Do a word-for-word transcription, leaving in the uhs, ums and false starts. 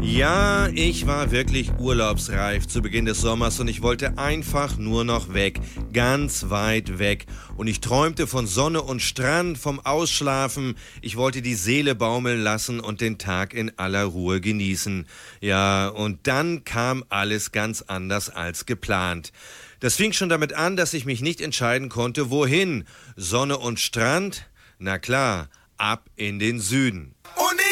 Ja, ich war wirklich urlaubsreif zu Beginn des Sommers und ich wollte einfach nur noch weg, ganz weit weg. Und ich träumte von Sonne und Strand, vom Ausschlafen. Ich wollte die Seele baumeln lassen und den Tag in aller Ruhe genießen. Ja, und dann kam alles ganz anders als geplant. Das fing schon damit an, dass ich mich nicht entscheiden konnte, wohin. Sonne und Strand? Na klar, ab in den Süden. Und